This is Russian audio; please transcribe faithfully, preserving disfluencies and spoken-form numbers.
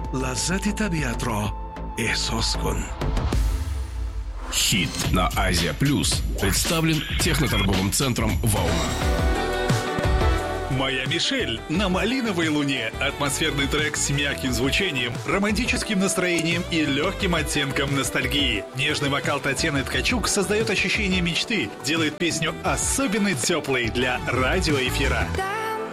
لذت طبیعت را احساس کن. Хит на Азия Плюс представлен техноторговым центром «Волна». «Моя Мишель» на малиновой луне. Атмосферный трек с мягким звучанием, романтическим настроением и легким оттенком ностальгии. Нежный вокал Татьяны Ткачук создает ощущение мечты, делает песню особенно теплой для радиоэфира.